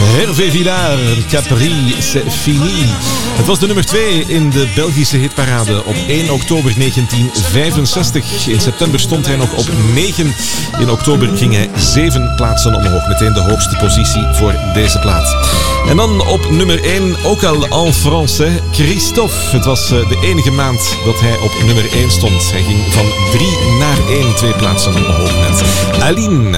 Hervé Villard, Capri, c'est fini. Het was de nummer 2 in de Belgische hitparade op 1 oktober 1965. In september stond hij nog op 9. In oktober ging hij 7 plaatsen omhoog. Meteen de hoogste positie voor deze plaat. En dan op nummer 1, ook al en français, Christophe. Het was de enige maand dat hij op nummer 1 stond. Hij ging van 3 naar 1, 2 plaatsen omhoog met Aline.